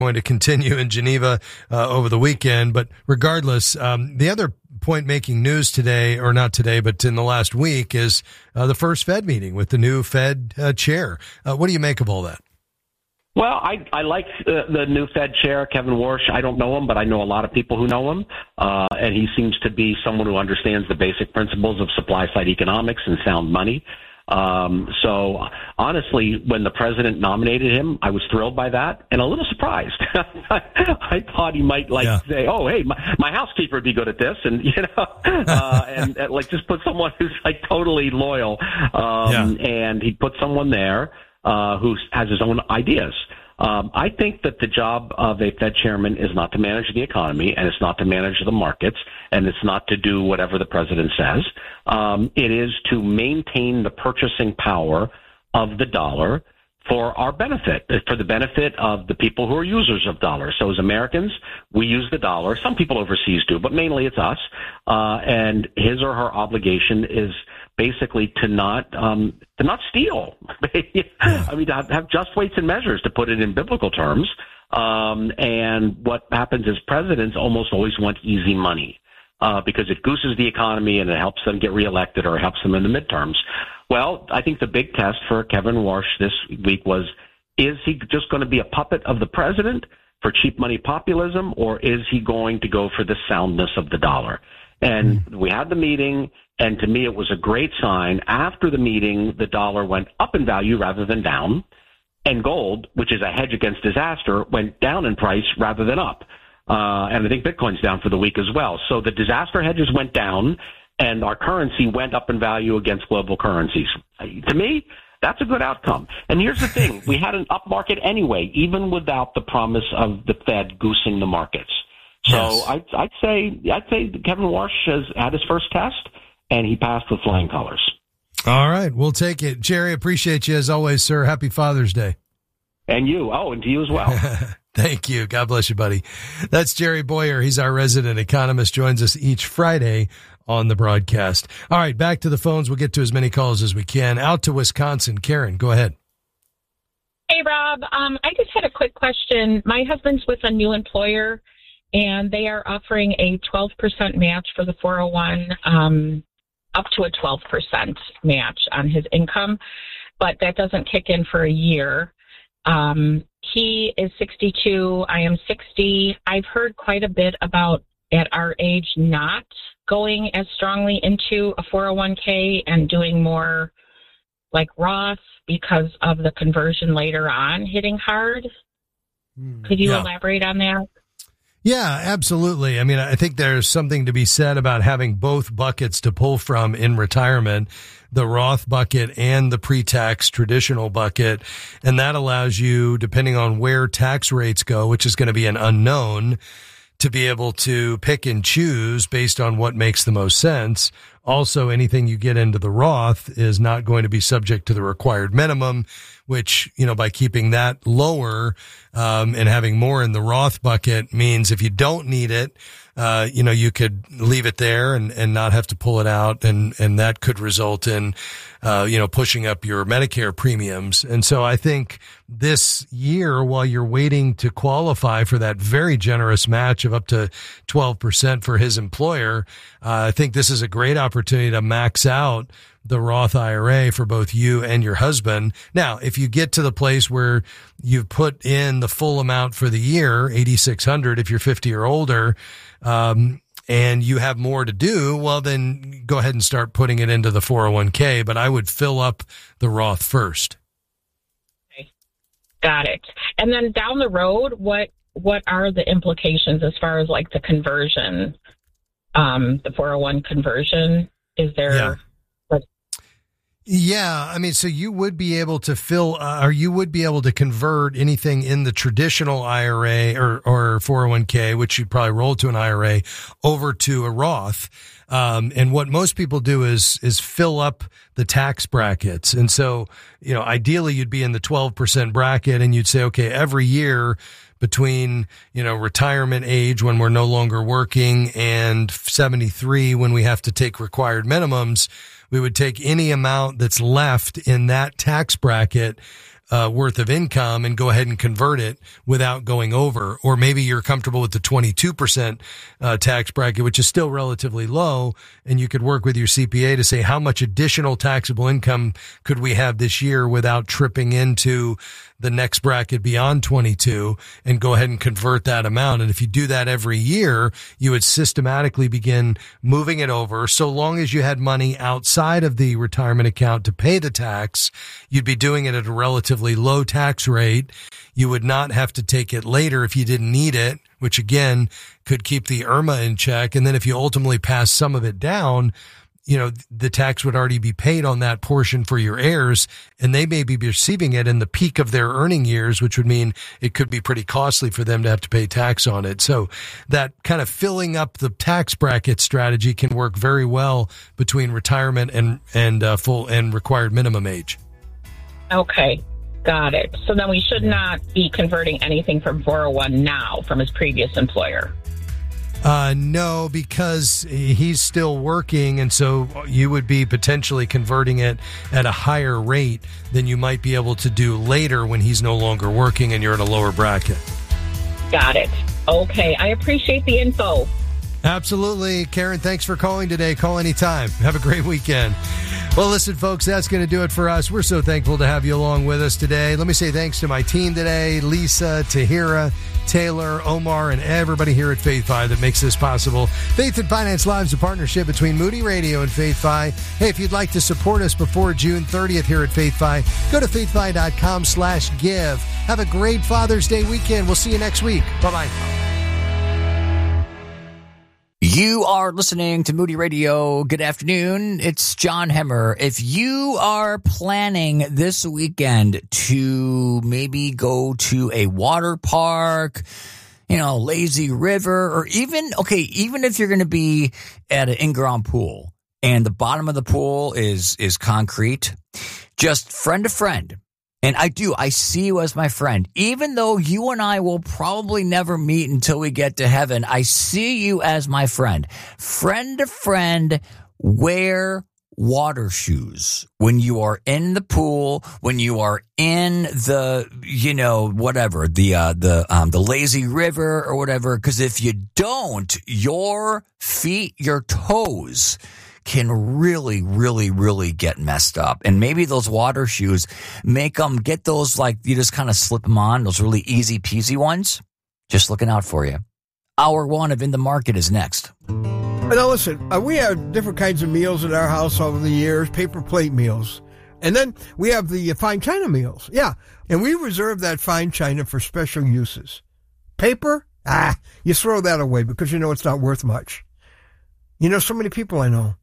going to continue in Geneva over the weekend. But regardless, the other point making news today, or not today, but in the last week, is the first Fed meeting with the new Fed chair. What do you make of all that? Well, I like the new Fed chair, Kevin Warsh. I don't know him, but I know a lot of people who know him. And he seems to be someone who understands the basic principles of supply-side economics and sound money. So honestly, when the president nominated him, I was thrilled by that and a little surprised. I thought he might say, "Oh, hey, my housekeeper would be good at this," and and like just put someone who's like totally loyal. And he put someone there who has his own ideas. I think that the job of a Fed chairman is not to manage the economy, and it's not to manage the markets, and it's not to do whatever the president says. It is to maintain the purchasing power of the dollar for our benefit, for the benefit of the people who are users of dollars. So as Americans, we use the dollar. Some people overseas do, but mainly it's us. And his or her obligation is basically to not steal. I mean, to have just weights and measures, to put it in biblical terms. And what happens is presidents almost always want easy money because it gooses the economy and it helps them get reelected or helps them in the midterms. Well, I think the big test for Kevin Warsh this week was, is he just going to be a puppet of the president for cheap money populism, or is he going to go for the soundness of the dollar? And we had the meeting, and to me it was a great sign. After the meeting, the dollar went up in value rather than down, and gold, which is a hedge against disaster, went down in price rather than up. And I think Bitcoin's down for the week as well. So the disaster hedges went down, and our currency went up in value against global currencies. To me, that's a good outcome. And here's the thing. We had an up market anyway, even without the promise of the Fed goosing the markets. So yes. I'd say Kevin Warsh has had his first test, and he passed with flying colors. All right, we'll take it. Jerry, appreciate you as always, sir. Happy Father's Day. And you. Oh, and to you as well. Thank you. God bless you, buddy. That's Jerry Bowyer. He's our resident economist, joins us each Friday on the broadcast. All right, back to the phones. We'll get to as many calls as we can. Out to Wisconsin. Karen, go ahead. Hey, Rob. I just had a quick question. My husband's with a new employer, and they are offering a 12% match for the 401, up to a 12% match on his income, but that doesn't kick in for a year. He is 62. I am 60. I've heard quite a bit about, at our age, not going as strongly into a 401k and doing more like Roth because of the conversion later on hitting hard. Could you elaborate on that? Yeah, absolutely. I mean, I think there's something to be said about having both buckets to pull from in retirement, the Roth bucket and the pre-tax traditional bucket. And that allows you, depending on where tax rates go, which is going to be an unknown, to be able to pick and choose based on what makes the most sense. Also, anything you get into the Roth is not going to be subject to the required minimum, which, by keeping that lower, and having more in the Roth bucket means if you don't need it, you could leave it there and not have to pull it out. And that could result in, pushing up your Medicare premiums. And so I think this year, while you're waiting to qualify for that very generous match of up to 12% for his employer, I think this is a great opportunity to max out the Roth IRA for both you and your husband. Now, if you get to the place where you've put in the full amount for the year, $8,600, if you're 50 or older, and you have more to do, well, then go ahead and start putting it into the 401k, but I would fill up the Roth first. Okay. Got it. And then down the road, what are the implications as far as like the conversion, the 401 conversion? Is there... Yeah. Yeah, I mean, so you would be able to you would be able to convert anything in the traditional IRA or 401k, which you'd probably roll to an IRA, over to a Roth. And what most people do is fill up the tax brackets. And so, ideally you'd be in the 12% bracket and you'd say, okay, every year between, retirement age when we're no longer working and 73 when we have to take required minimums, we would take any amount that's left in that tax bracket, worth of income and go ahead and convert it without going over. Or maybe you're comfortable with the 22% tax bracket, which is still relatively low, and you could work with your CPA to say how much additional taxable income could we have this year without tripping into the next bracket beyond 22, and go ahead and convert that amount. And if you do that every year, you would systematically begin moving it over. So long as you had money outside of the retirement account to pay the tax, you'd be doing it at a relatively low tax rate. You would not have to take it later if you didn't need it, which again could keep the IRMA in check. And then if you ultimately pass some of it down, you know, the tax would already be paid on that portion for your heirs, and they may be receiving it in the peak of their earning years, which would mean it could be pretty costly for them to have to pay tax on it. So that kind of filling up the tax bracket strategy can work very well between retirement and full and required minimum age. Okay. Got it. So then we should not be converting anything from 401 now from his previous employer. No, because he's still working, and so you would be potentially converting it at a higher rate than you might be able to do later when he's no longer working and you're at a lower bracket. Got it. Okay. I appreciate the info. Absolutely. Karen, thanks for calling today. Call anytime. Have a great weekend. Well, listen, folks, that's going to do it for us. We're so thankful to have you along with us today. Let me say thanks to my team today, Lisa, Tahira, Taylor, Omar, and everybody here at Faith Fi that makes this possible. Faith and Finance Live is a partnership between Moody Radio and Faith Fi. Hey, if you'd like to support us before June 30th here at Faith Fi, go to faithfi.com/give. Have a great Father's Day weekend. We'll see you next week. Bye-bye. You are listening to Moody Radio. Good afternoon. It's John Hemmer. If you are planning this weekend to maybe go to a water park, you know, lazy river, or even if you're going to be at an in-ground pool and the bottom of the pool is concrete, just friend to friend. And I see you as my friend. Even though you and I will probably never meet until we get to heaven, I see you as my friend. Friend to friend, wear water shoes when you are in the pool, when you are in the, you know, whatever, the lazy river or whatever. Because if you don't, your feet, your toes can really, really, really get messed up. And maybe those water shoes, get those, like, you just kind of slip them on, those really easy peasy ones. Just looking out for you. Hour one of In the Market is next. Now listen, we have different kinds of meals in our house over the years, paper plate meals. And then we have the fine china meals. Yeah. And we reserve that fine china for special uses. Paper? You throw that away because you know it's not worth much. You know, so many people I know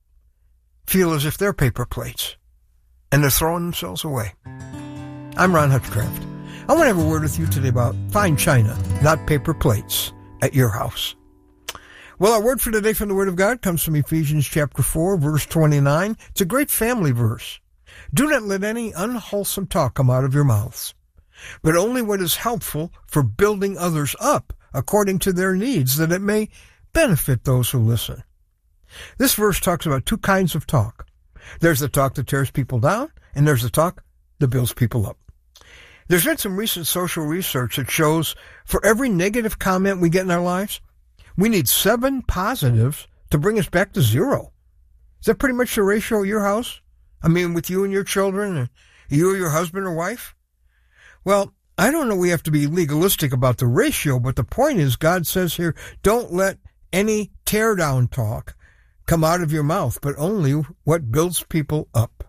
feel as if they're paper plates, and they're throwing themselves away. I'm Ron Hutchcraft. I want to have a word with you today about fine china, not paper plates, at your house. Well, our word for today from the Word of God comes from Ephesians chapter 4, verse 29. It's a great family verse. Do not let any unwholesome talk come out of your mouths, but only what is helpful for building others up according to their needs, that it may benefit those who listen. This verse talks about two kinds of talk. There's the talk that tears people down, and there's the talk that builds people up. There's been some recent social research that shows for every negative comment we get in our lives, we need 7 positives to bring us back to 0. Is that pretty much the ratio at your house? I mean, with you and your children, and you or your husband or wife? Well, I don't know we have to be legalistic about the ratio, but the point is, God says here, don't let any tear-down talk come out of your mouth, but only what builds people up.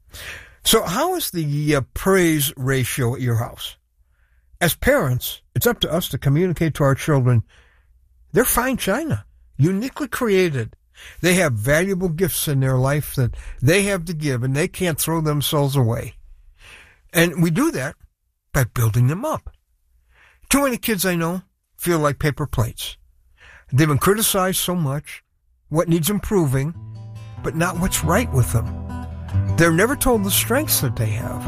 So how is the praise ratio at your house? As parents, it's up to us to communicate to our children, they're fine china, uniquely created. They have valuable gifts in their life that they have to give, and they can't throw themselves away. And we do that by building them up. Too many kids I know feel like paper plates. They've been criticized so much, what needs improving, but not what's right with them. They're never told the strengths that they have.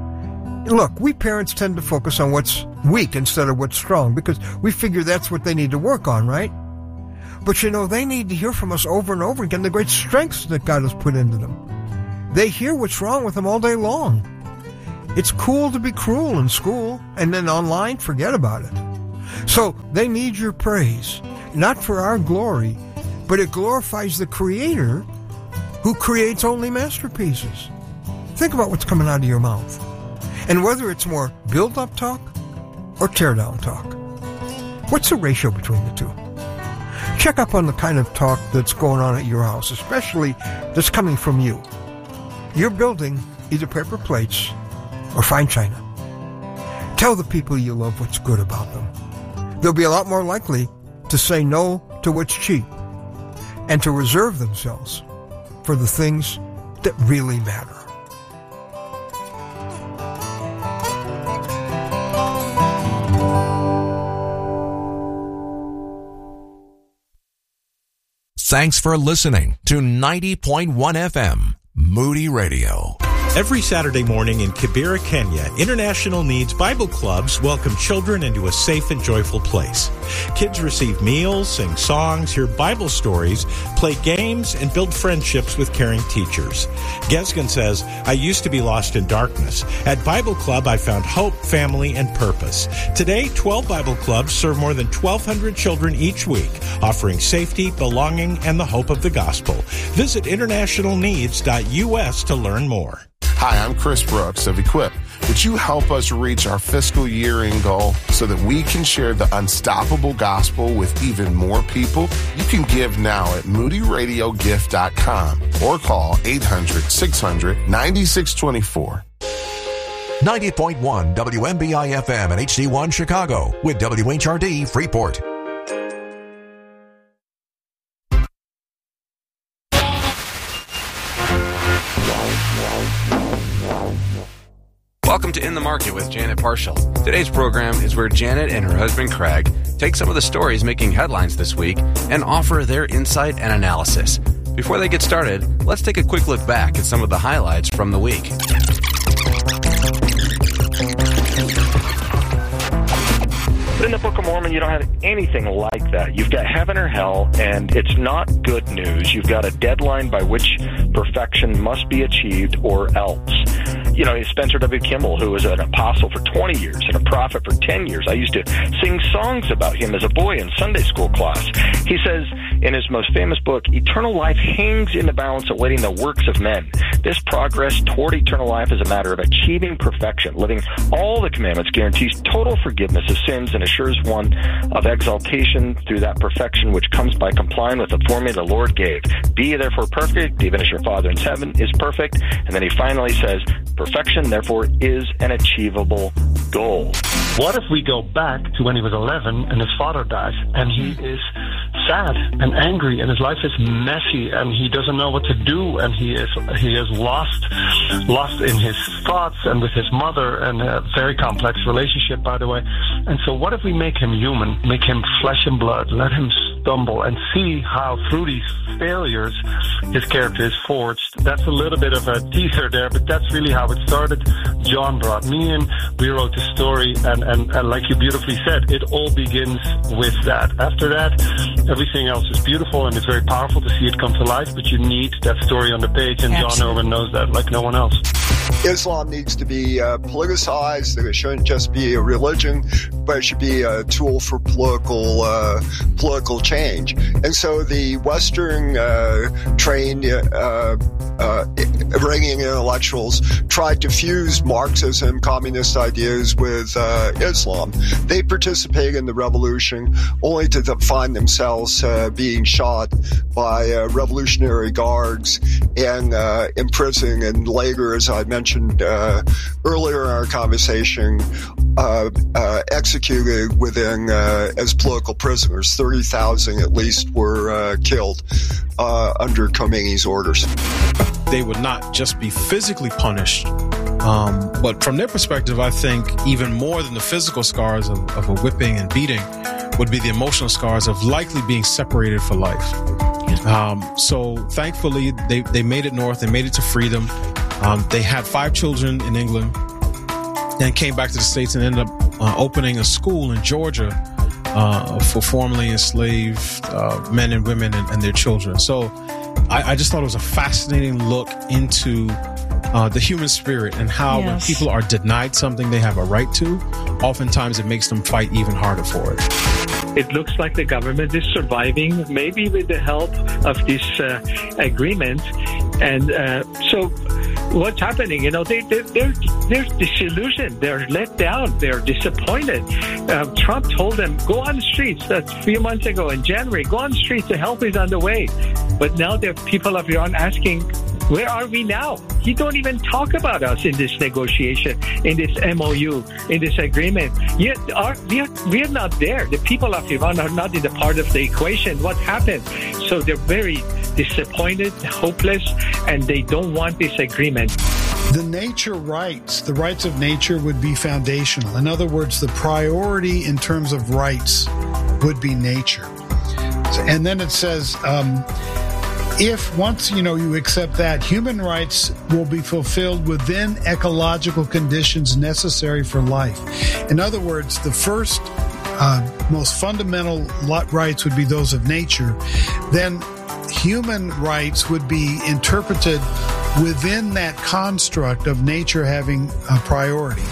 Look, we parents tend to focus on what's weak instead of what's strong because we figure that's what they need to work on, right? But you know, they need to hear from us over and over again the great strengths that God has put into them. They hear what's wrong with them all day long. It's cool to be cruel in school, and then online, forget about it. So they need your praise, not for our glory, but it glorifies the Creator who creates only masterpieces. Think about what's coming out of your mouth, and whether it's more build-up talk or tear-down talk. What's the ratio between the two? Check up on the kind of talk that's going on at your house, especially that's coming from you. You're building either paper plates or fine china. Tell the people you love what's good about them. They'll be a lot more likely to say no to what's cheap and to reserve themselves for the things that really matter. Thanks for listening to 90.1 FM, Moody Radio. Every Saturday morning in Kibera, Kenya, International Needs Bible Clubs welcome children into a safe and joyful place. Kids receive meals, sing songs, hear Bible stories, play games, and build friendships with caring teachers. Gesgen says, I used to be lost in darkness. At Bible Club, I found hope, family, and purpose. Today, 12 Bible Clubs serve more than 1,200 children each week, offering safety, belonging, and the hope of the gospel. Visit internationalneeds.us to learn more. Hi, I'm Chris Brooks of Equip. Would you help us reach our fiscal year-end goal so that we can share the unstoppable gospel with even more people? You can give now at moodyradiogift.com or call 800-600-9624. 90.1 WMBI FM and HD1 Chicago with WHRD Freeport. Welcome to In the Market with Janet Parshall. Today's program is where Janet and her husband Craig take some of the stories making headlines this week and offer their insight and analysis. Before they get started, let's take a quick look back at some of the highlights from the week. But in the Book of Mormon, you don't have anything like that. You've got heaven or hell, and it's not good news. You've got a deadline by which perfection must be achieved or else. You know, Spencer W. Kimball, who was an apostle for 20 years and a prophet for 10 years. I used to sing songs about him as a boy in Sunday school class. He says in his most famous book, eternal life hangs in the balance awaiting the works of men. This progress toward eternal life is a matter of achieving perfection. Living all the commandments guarantees total forgiveness of sins and assures one of exaltation through that perfection which comes by complying with the formula the Lord gave. Be ye therefore perfect, even as your Father in heaven is perfect. And then he finally says, perfection, therefore, is an achievable goal. What if we go back to when he was 11 and his father dies, and he is sad and angry, and his life is messy, and he doesn't know what to do, and he is lost in his thoughts and with his mother, and a very complex relationship, by the way. And so what if we make him human, make him flesh and blood, let him stumble, and see how through these failures his character is forged? That's a little bit of a teaser there, but that's really how it started. John brought me in, we wrote the story, and like you beautifully said, it all begins with that. After that, everything else is beautiful, and it's very powerful to see it come to life, but you need that story on the page, and John Irwin knows that like no one else. Islam needs to be politicized. It shouldn't just be a religion, but it should be a tool for political change. And so the Western trained Iranian intellectuals tried to fuse Marxism, communist ideas with Islam. They participated in the revolution only to find themselves being shot by revolutionary guards and imprisoned, and later, as I mentioned earlier in our conversation, executed within as political prisoners. 30,000 at least were killed under Khomeini's orders. They would not just be physically punished, but from their perspective, I think even more than the physical scars of a whipping and beating would be the emotional scars of likely being separated for life. So thankfully, they made it north. They made it to freedom. They had 5 children in England, then came back to the States and ended up opening a school in Georgia for formerly enslaved men and women and their children. So I just thought it was a fascinating look into the human spirit and how when people are denied something they have a right to, oftentimes it makes them fight even harder for it. It looks like the government is surviving, maybe with the help of this agreement. And so what's happening? They're disillusioned. They're let down. They're disappointed. Trump told them, go on the streets. That's a few months ago in January. Go on the streets. The help is on the way. But now the people of Iran asking, where are we now? He don't even talk about us in this negotiation, in this MOU, in this agreement. Yet we are not there. The people of Iran are not in the part of the equation. What happened? So they're very disappointed, hopeless, and they don't want this agreement. The nature rights, the rights of nature would be foundational. In other words, the priority in terms of rights would be nature. And then it says, if once you accept that, human rights will be fulfilled within ecological conditions necessary for life. In other words, the first most fundamental rights would be those of nature. Then human rights would be interpreted within that construct of nature having a priority.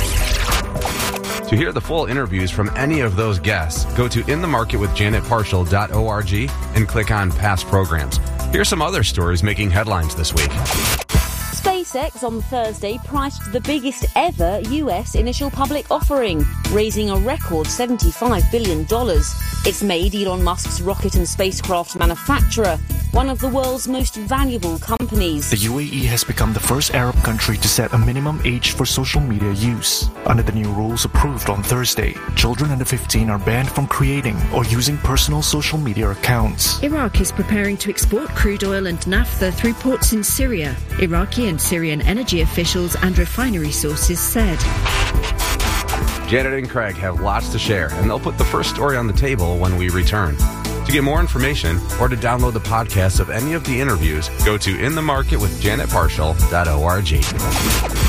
To hear the full interviews from any of those guests, go to inthemarketwithjanetparshall.org and click on past programs. Here's some other stories making headlines this week. SpaceX on Thursday priced the biggest ever US initial public offering, raising a record $75 billion. It's made Elon Musk's rocket and spacecraft manufacturer one of the world's most valuable companies. The UAE has become the first Arab country to set a minimum age for social media use. Under the new rules approved on Thursday, children under 15 are banned from creating or using personal social media accounts. Iraq is preparing to export crude oil and naphtha through ports in Syria, Iraqi and Syrian energy officials and refinery sources said. Janet and Craig have lots to share, and they'll put the first story on the table when we return. To get more information or to download the podcast of any of the interviews, go to inthemarketwithjanetparshall.org.